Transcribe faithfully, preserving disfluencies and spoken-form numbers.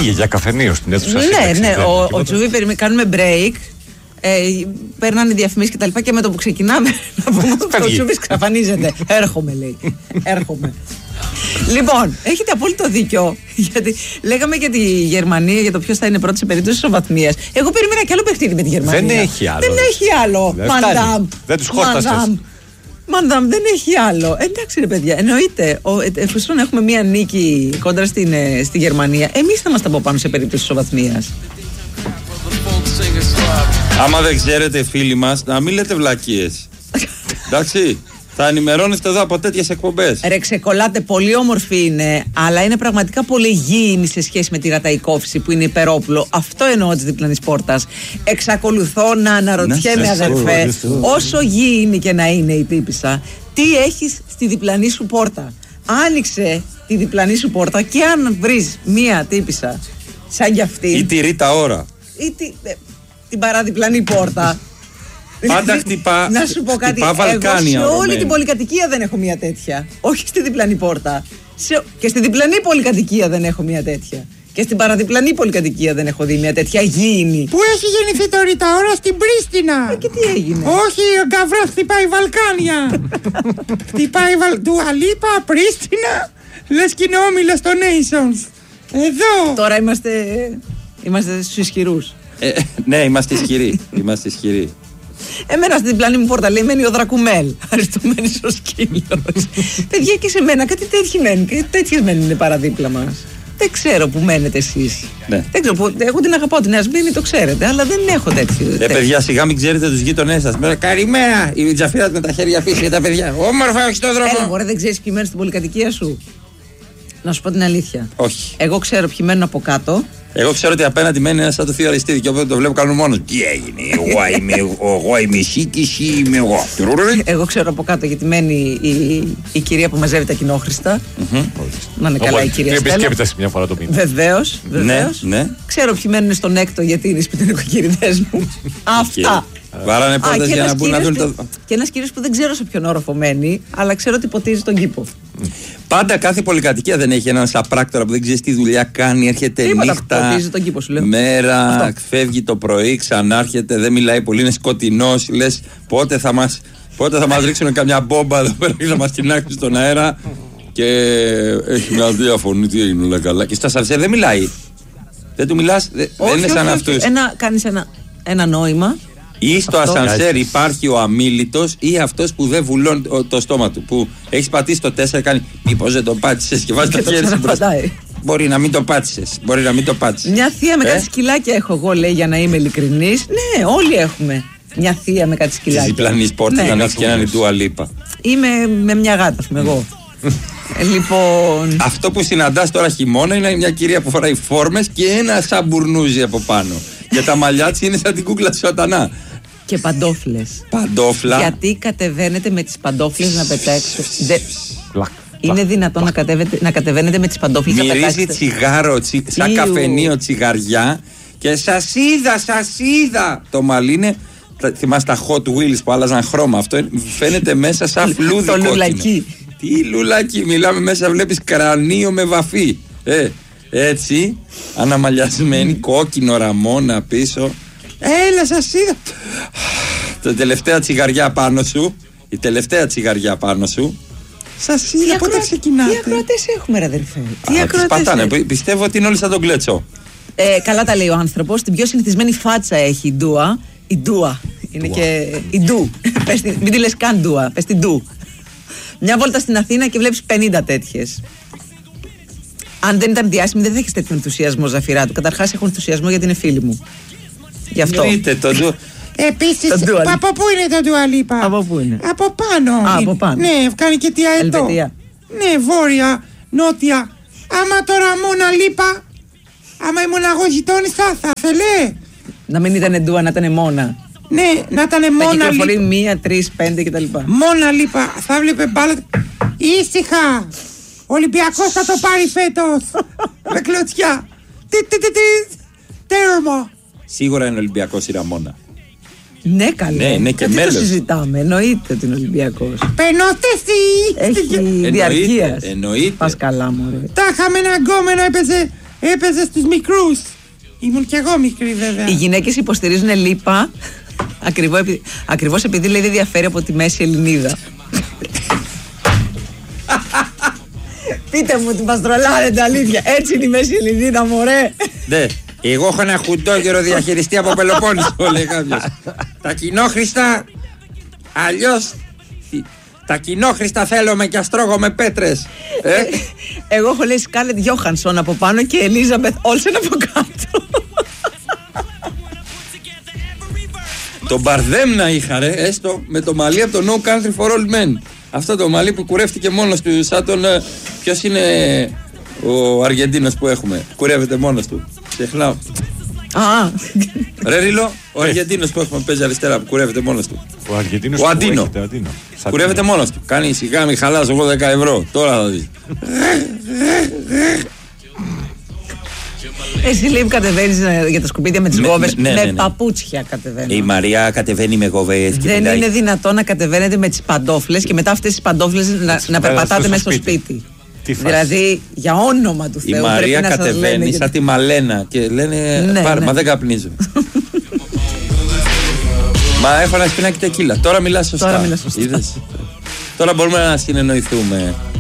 Πήγε για καφενείο στην αίθουσα. Ναι, ναι. Ο, ο Τζούβι, περιμέ... κάνουμε break. Ε, παίρνουν οι διαφημίσεις και τα λοιπά. Και με το που ξεκινάμε, να πούμε ότι ο Τζούβι ξαφανίζεται. Έρχομαι, λέει. Έρχομαι. Λοιπόν, έχετε απόλυτο δίκιο. Γιατί λέγαμε για τη Γερμανία, για το ποιος θα είναι πρώτος σε περίπτωση ισοβαθμίας. Εγώ περίμενα κι άλλο παιχνίδι με τη Γερμανία. Δεν έχει άλλο. Δεν έχει άλλο. Μαντάμ. Δεν τους χόρτασες. Μαντάμ, δεν έχει άλλο. Εντάξει, ρε παιδιά, εννοείται. Εφόσον έχουμε μία νίκη κόντρα στην, στη Γερμανία, εμείς θα είμαστε από πάνω σε περίπτωση ισοβαθμίας. Άμα δεν ξέρετε, φίλοι μας, να μην λέτε βλακίες. Εντάξει. Θα ενημερώνεστε εδώ από τέτοιες εκπομπές. Ρε, ξεκολλάτε, πολύ όμορφη είναι, αλλά είναι πραγματικά πολύ γήινη σε σχέση με τη ραταϊκόφηση που είναι υπερόπλο. Αυτό εννοώ της διπλανής πόρτας. Εξακολουθώ να αναρωτιέμαι, αδερφέ, όσο γήινη και να είναι η τύπισσα, τι έχεις στη διπλανή σου πόρτα. Άνοιξε τη διπλανή σου πόρτα και αν βρεις μία τύπισσα σαν κι αυτή. Ή τη Ρίτα Ώρα. Ή τη, ε, την παραδιπλανή πόρτα. Πάντα χτυπά, να σου πω κάτι, Βαλκάνια, εγώ σε όλη την πολυκατοικία δεν έχω μία τέτοια. Όχι στη διπλανή πόρτα. Σε, και στη διπλανή πολυκατοικία δεν έχω μία τέτοια. Και στην παραδιπλανή πολυκατοικία δεν έχω δει μία τέτοια γήινη. Που έχει γεννηθεί το Ρίτα Ώρα στην Πρίστινα. Ε, και τι έγινε. Όχι, ο Γκαβράς χτυπάει Βαλκάνια. Χτυπάει Βαλ... Ντουαλίπα, Πρίστινα. Λες και είναι όμιλος των Nations. Εδώ. Τώρα είμαστε, είμαστε στους ισχυρούς. Ε, ναι, είμαστε ισχυροί. Είμαστε ισχυροί. Εμένα στην διπλανή μου πόρτα λέει μένει ο Δρακουμέλ. Αριστομένης ο σκύλος. Παιδιά, και σε μένα κάτι τέτοιοι μένουν. Και τέτοιες μένουν είναι παραδίπλα μας. Δεν ξέρω που μένετε εσείς. Ναι. Δεν ξέρω που. Εγώ την αγαπάω την Ασμήνη, το ξέρετε. Αλλά δεν έχω τέτοιο. Ε, παιδιά, σιγά μην ξέρετε τους γείτονές σας. Καλημέρα. Η Τζαφίρα με τα χέρια πίσω για τα παιδιά. Όμορφα, όχι στον δρόμο. Έλα, μωρέ, δεν ξέρεις ποιοι μένουν στην πολυκατοικία σου. Να σου πω την αλήθεια. Όχι. Εγώ ξέρω ποιοι μένουν από κάτω. Εγώ ξέρω ότι απέναντι μένει ένα σαν το Θείο Αριστίδη και όποτε το βλέπω κάνω μόνο. Τι έγινε, εγώ είμαι εγώ, είμαι εσύ και εσύ είμαι εγώ. Εγώ ξέρω από κάτω γιατί μένει η, η κυρία που μαζεύει τα κοινόχρηστα. Mm-hmm. Να είναι καλά η κυρία Στέλλα. Επισκέπτεσαι μια φορά το μήνα. Βεβαίως, βεβαίως. Ναι, ναι. Ξέρω ποιοι μένουν στον έκτο γιατί είναι οι σπιτονοικοκυριδές μου. Αυτά. Βάρανε πόρτες για να μπουν να δουν το. Και ένας κύριος που δεν ξέρω σε ποιον όροφο μένει, αλλά ξέρω ότι ποτίζει τον κήπο. Πάντα κάθε πολυκατοικία δεν έχει έναν σαπράκτορα που δεν ξέρει τι δουλειά κάνει, έρχεται Τίποτα, νύχτα, ποτίζει τον κήπο, σου λέω. μέρα, Αυτό. φεύγει το πρωί, ξανάρχεται, δεν μιλάει πολύ, είναι σκοτεινός. Λες πότε θα μας, πότε θα μας ρίξουν καμιά μπόμπα εδώ πέρα και θα μας κοινάξουν στον αέρα. Και έχει μια διαφωνή, τι έγινε, όλα καλά. Και στα σαρσέρ δεν μιλάει. Δεν του μιλάς, δεν όχι, είναι όχι, σαν όχι. αυτούς. Ένα, κάνεις ένα, ένα νόημα. Ή στο αυτό. ασανσέρ υπάρχει ο αμίλητος ή αυτός που δεν βουλώνει το, το στόμα του. Που έχει πατήσει το τέσσερα, κάνει μήπως δεν το πάτησες και βάζει το χέρι σου μπροστά. Μπορεί να μην το πάτησες. Μπορεί να μην το πάτησες. Μια θεία με ε? κάτι σκυλάκια έχω εγώ, λέει, για να είμαι ειλικρινής. Ναι, όλοι έχουμε μια θεία με κάτι σκυλάκια. Τη διπλανή πόρτα, ναι, να έχει και έναν Ντουα Λίπα. Είμαι με μια γάτα, είμαι εγώ. ε, λοιπόν. Αυτό που συναντάς τώρα χειμώνα είναι μια κυρία που φοράει φόρμες και ένα σαμπουρνούζι από πάνω. Και τα μαλλιά της είναι σαν την κούκλα της Σωτανά. Και παντόφλες. Παντόφλα. Γιατί κατεβαίνετε με τις παντόφλες να πετάξετε. Δε... Πλακ. Είναι δυνατόν να, κατεβαίνετε, να κατεβαίνετε με τις παντόφλες να πετάξετε. Μυρίζει τσιγάρο, τσι, σαν Ιου. καφενείο τσιγαριά. Και σας είδα, σας είδα. Το μαλλί είναι. Θυμάστε τα Hot Wheels που άλλαζαν χρώμα. Αυτό φαίνεται μέσα σαν φλούδι. Το λουλακί. Τι λουλακί, μιλάμε μέσα, βλέπεις κρανίο με βαφή. Ε, έτσι, αναμαλιασμένη, κόκκινο ραμόνα πίσω. Έλα, σας είδα. Το τελευταία τσιγαριά πάνω σου. Η τελευταία τσιγαριά πάνω σου. Σας είδα, πότε ξεκινάτε. Τι ακροατές έχουμε, ρε αδερφέ. Τι ακροατές πατάνε, έχουμε. πιστεύω ότι είναι όλοι σαν τον Κλέτσο. Ε, καλά τα λέει ο άνθρωπος. Την πιο συνηθισμένη φάτσα έχει η Ντούα. Η Ντούα. Είναι και η Ντου. Πες την, μην τη λες καν Ντούα. Πες την Ντου. Μια βόλτα στην Αθήνα και βλέπεις πενήντα τέτοιες. Αν δεν ήταν διάσημη, δεν θα έχεις τέτοιο ενθουσιασμό, Ζαφυρά του. Καταρχάς, έχω ενθουσιασμό γιατί είναι φίλη μου. Γι' αυτό. Είτε το Ντου. Επίσης, από πού είναι το Ντουα Λίπα? Από πού είναι? Από πάνω. Α, από πάνω. Ναι, κάνει και τι αετό. Ελβετία. Ναι, βόρεια, νότια. Άμα τώρα μόνα Λίπα, άμα ήμουν εγώ γειτόνισσα, θα ήθελε. Να μην ήταν Ντούα, να ήταν μόνα. Ναι, να ήταν Να μόνα κυκλοφορεί Λίπα. μία, τρεις, πέντε κτλ. Μόνα Λίπα, θα βλέπε μπάλα. Ήσυχα. Ο Ολυμπιακός θα το πάρει φέτος. Με κλωτσιά. Τι, τι, τι, τι. Τέρμα. Σίγουρα είναι Ολυμπιακός η Ραμόνα. Ναι, καλέ. Ναι, ναι, και δεν μέλος. το συζητάμε. Εννοείται ότι είναι Ολυμπιακός. Πενώστε εσύ. Έχει διαρκείας. Εννοείται. Πας καλά, μωρέ. Τα είχαμε ένα γκόμενο, έπαιζε Έπαιζε στους μικρούς. Ήμουν κι εγώ μικρή βέβαια. Οι γυναίκες υποστηρίζουν λίπα ακριβώς επειδή, ακριβώς επειδή λέει δεν διαφέρει από τη Μέση Ελληνίδα. Πείτε μου ότι μας τρολάρετε, αλήθεια. Έτσι είναι η Μέση Ελληνίδα, μωρέ. Ναι, εγώ έχω ένα χουντόγερο διαχειριστή από Πελοπόννησο, λέει κάποιος. Τα κοινόχρηστα, αλλιώς τα κοινόχρηστα θέλουμε και αστρώγω με πέτρες. Ε? Εγώ έχω λέει Σκάλετ Γιόχανσον από πάνω και Ελίζαμπεθ Όλσεν από κάτω. Το Μπαρδέμ να είχα ρε, έστω με το μαλλί από το No Country for Old Men. Αυτό το μαλλί που κουρεύτηκε μόνος του, σαν τον... Ποιος είναι ο Αργεντίνος που έχουμε, κουρεύεται μόνος του. Ξεχνάω. Α. Ρε Ρίλο, ο Αργεντίνος που έχουμε παίζει αριστερά που κουρεύεται μόνος του. Ο Αργεντίνος ο Αντίνο. Έχετε, Αντίνο. Κουρεύεται μόνος του. Κάνει σιγά μη χαλάς εγώ δέκα ευρώ. Τώρα θα δεις. Εσύ λέει κατεβαίνεις για τα σκουπίδια με τις Ναι, γόβες. ναι, ναι, με ναι. παπούτσια κατεβαίνω. Η Μαρία κατεβαίνει με γόβες. Δεν είναι δυνατό να κατεβαίνετε με τις παντόφλες και μετά αυτές τις παντόφλες να, να περπατάτε μέσα στο σπίτι. Τι φάση. Δηλαδή, για όνομα του Η Θεού, Μαρία πρέπει να σας κατεβαίνει λένε. σαν τη Μαλένα και λένε Ναι, πάρε, ναι. μα δεν καπνίζω. Μα έχω ένα σπινάκι τεκίλα. Τώρα μιλάς σωστά. Τώρα μιλάς σωστά. Είδες? Τώρα μπορούμε να συνεννοηθούμε.